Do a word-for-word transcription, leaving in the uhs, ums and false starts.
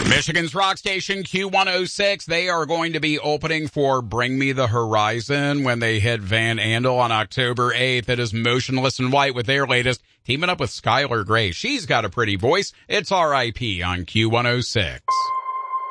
Michigan's rock station Q one oh six, they are going to be opening for Bring Me the Horizon when they hit Van Andel on October eighth. It is Motionless in White with their latest, teaming up with Skylar Grey. She's got a pretty voice. It's R I P on Q one oh six.